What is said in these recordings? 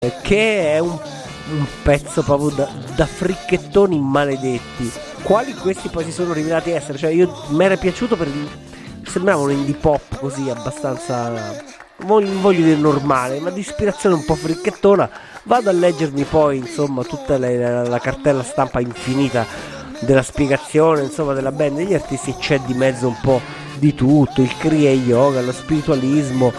che è un pezzo proprio da fricchettoni maledetti. Quali questi poi si sono rivelati essere? Cioè, mi era piaciuto sembrava un indie pop così abbastanza, non voglio dire normale, ma di ispirazione un po' fricchettona. Vado a leggermi poi, insomma, tutta la cartella stampa infinita della spiegazione, insomma, della band, degli artisti. C'è di mezzo un po' di tutto, il Kriya Yoga, lo spiritualismo,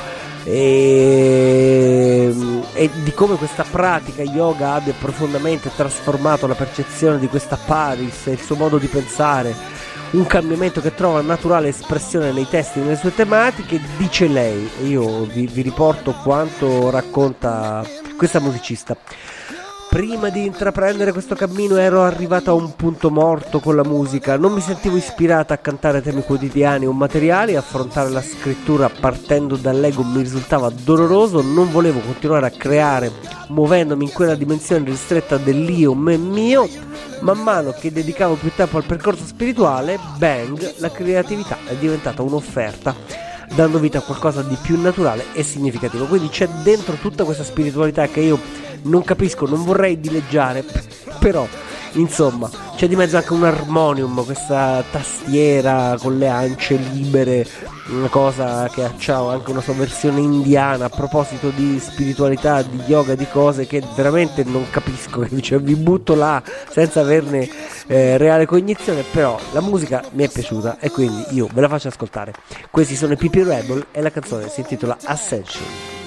e di come questa pratica yoga abbia profondamente trasformato la percezione di questa Paris e il suo modo di pensare, un cambiamento che trova naturale espressione nei testi e nelle sue tematiche. Dice lei, e io vi riporto quanto racconta questa musicista: prima di intraprendere questo cammino ero arrivata a un punto morto con la musica, non mi sentivo ispirata a cantare temi quotidiani o materiali, affrontare la scrittura partendo dall'ego mi risultava doloroso, non volevo continuare a creare muovendomi in quella dimensione ristretta dell'io me mio. Man mano che dedicavo più tempo al percorso spirituale, bang, la creatività è diventata un'offerta, dando vita a qualcosa di più naturale e significativo. Quindi c'è dentro tutta questa spiritualità che io non capisco, non vorrei dileggiare, però insomma c'è di mezzo anche un armonium, questa tastiera con le ance libere, una cosa che ha anche una sua versione indiana a proposito di spiritualità, di yoga, di cose che veramente non capisco, cioè vi butto là senza averne reale cognizione. Però la musica mi è piaciuta e quindi io ve la faccio ascoltare. Questi sono i PP Rebel e la canzone si intitola Ascension.